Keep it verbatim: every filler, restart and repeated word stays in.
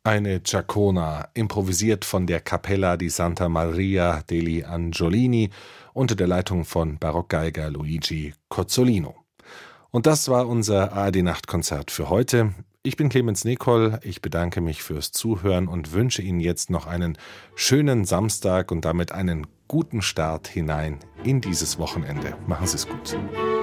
Eine Giacona, improvisiert von der Cappella di Santa Maria degli Angiolini unter der Leitung von Barockgeiger Luigi Cozzolino. Und das war unser A R D-Nachtkonzert für heute. Ich bin Clemens Nicol, ich bedanke mich fürs Zuhören und wünsche Ihnen jetzt noch einen schönen Samstag und damit einen guten Start hinein in dieses Wochenende. Machen Sie es gut.